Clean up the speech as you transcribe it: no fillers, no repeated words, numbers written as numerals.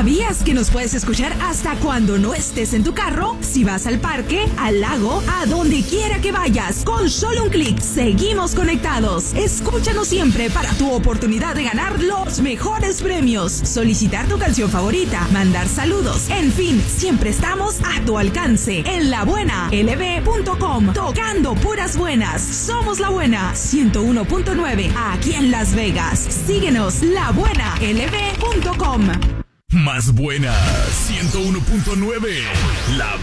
¿Sabías que nos puedes escuchar hasta cuando no estés en tu carro? Si vas al parque, al lago, a donde quiera que vayas, con solo un clic, seguimos conectados. Escúchanos siempre para tu oportunidad de ganar los mejores premios, solicitar tu canción favorita, mandar saludos, en fin, siempre estamos a tu alcance en labuenalb.com, tocando puras buenas. Somos La Buena 101.9 aquí en Las Vegas. Síguenos, labuenalb.com. Más buena 101.9, La